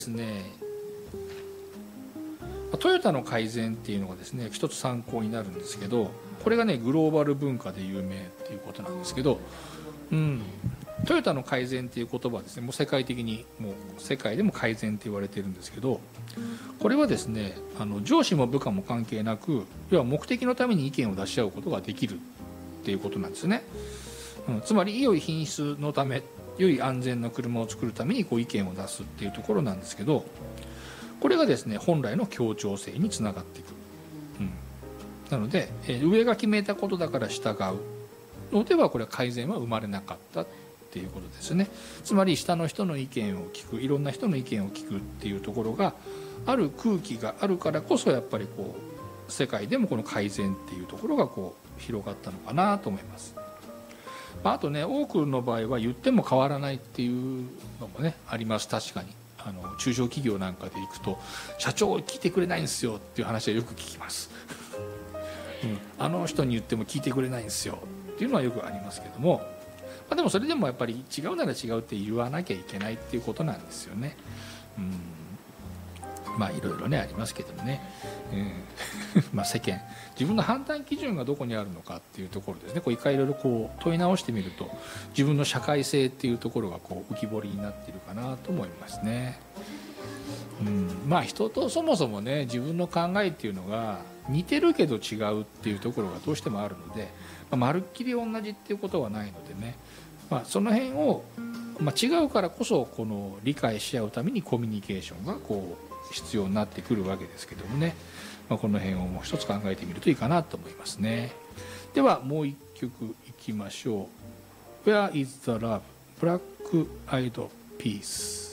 ですね、トヨタの改善っていうのがですね一つ参考になるんですけど、これがねグローバル文化で有名っていうことなんですけど、トヨタの改善っていう言葉はですねもう世界的にもう世界でも改善って言われてるんですけど、これはですね上司も部下も関係なく、要は目的のために意見を出し合うことができるっていうことなんですね。つまり良い品質のため、良い安全な車を作るためにこう意見を出すっていうところなんですけど、これがですね本来の協調性につながっていく、なので、上が決めたことだから従うのではこれは改善は生まれなかったっていうことですね。つまり下の人の意見を聞く、いろんな人の意見を聞くっていうところがある空気があるからこそ、やっぱりこう世界でもこの改善っていうところがこう広がったのかなと思います。あとね、多くの場合は言っても変わらないっていうのもねあります。確かに中小企業なんかで行くと社長聞いてくれないんですよっていう話はよく聞きます、あの人に言っても聞いてくれないんですよっていうのはよくありますけども、でもそれでもやっぱり違うなら違うって言わなきゃいけないっていうことなんですよね。いろいろねありますけどもね、世間自分の判断基準がどこにあるのかっていうところですね、こう一回いろいろこう問い直してみると自分の社会性っていうところがこう浮き彫りになっているかなと思いますね。人とそもそもね自分の考えっていうのが似てるけど違うっていうところがどうしてもあるので、まるっきり同じっていうことはないのでね、その辺を、違うからこそこの理解し合うためにコミュニケーションがこう必要になってくるわけですけどもね、この辺をもう一つ考えてみるといいかなと思いますね。ではもう一曲いきましょう。 Where is the love? Black Eyed Peas。